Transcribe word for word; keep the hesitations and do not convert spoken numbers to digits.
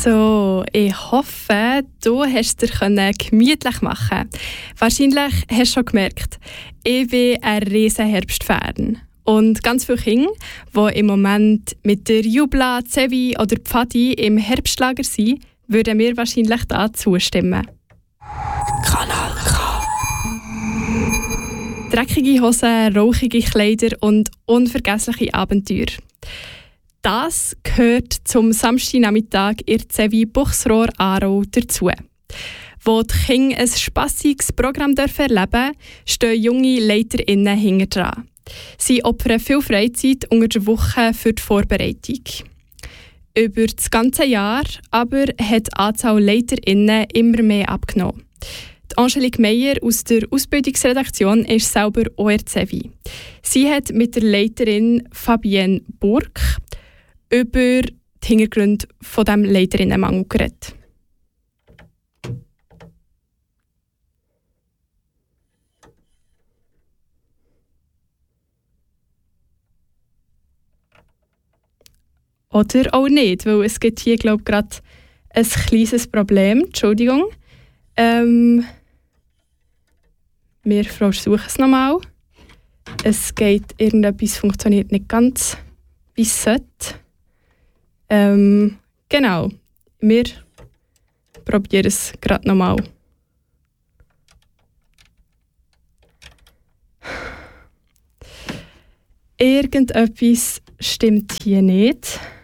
So, ich hoffe, du hast es dir gemütlich machen. Wahrscheinlich hast du schon gemerkt, ich bin ein riesen Herbstfan. Und ganz viele Kinder, die im Moment mit der Jubla, Zevi oder Pfadi im Herbstlager sind, würden mir wahrscheinlich da zustimmen. Kanal K. Dreckige Hosen, rauchige Kleider und unvergessliche Abenteuer. Das gehört zum Samstagnachmittag in der Zevi Buchsrohr Aarau dazu. Wo die Kinder ein spassiges Programm erleben dürfen, stehen junge LeiterInnen hinter dran. Sie opfern viel Freizeit unter der Woche für die Vorbereitung. Über das ganze Jahr aber hat die Anzahl LeiterInnen immer mehr abgenommen. Die Angelique Meyer aus der Ausbildungsredaktion ist selber O R Zevi. Sie hat mit der Leiterin Fabienne Burg über die Hintergründe von diesem Leiterinnenmangel geredet. Oder auch nicht, weil es gibt hier, glaube ich, gerade ein kleines Problem. Entschuldigung. Ähm, wir versuchen es nochmal. Es geht, irgendetwas funktioniert nicht ganz, wie es sollte. Ähm, genau. Wir probieren es gerade nochmal. Irgendetwas stimmt hier nicht.